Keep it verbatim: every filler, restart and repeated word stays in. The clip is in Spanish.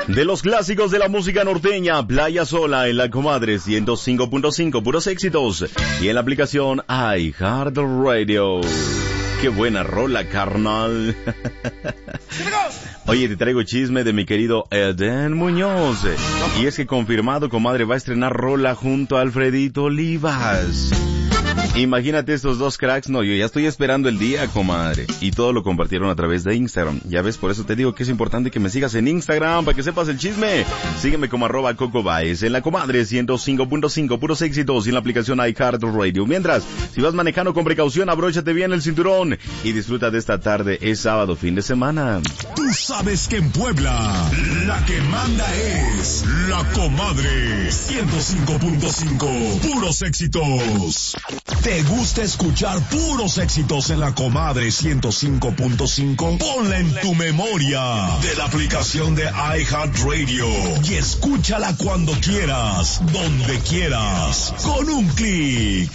De los clásicos de la música norteña, Playa Sola en la Comadre ciento cinco punto cinco, puros éxitos. Y en la aplicación iHeartRadio. Qué buena rola, carnal. Oye, te traigo chisme de mi querido Eden Muñoz. Y es que confirmado, comadre, va a estrenar rola junto a Alfredito Olivas. Imagínate estos dos cracks. No, yo ya estoy esperando el día, comadre. Y todo lo compartieron a través de Instagram. Ya ves, por eso te digo que es importante que me sigas en Instagram para que sepas el chisme. Sígueme como arroba Coco Baez en la Comadre ciento cinco punto cinco, puros éxitos, y en la aplicación iHeartRadio. Mientras, si vas manejando con precaución, abróchate bien el cinturón y disfruta de esta tarde. Es sábado, fin de semana. Tú sabes que en Puebla la que manda es la Comadre ciento cinco punto cinco, puros éxitos. ¿Te gusta escuchar puros éxitos en la Comadre ciento cinco punto cinco? Ponla en tu memoria de la aplicación de iHeartRadio y escúchala cuando quieras, donde quieras, con un clic.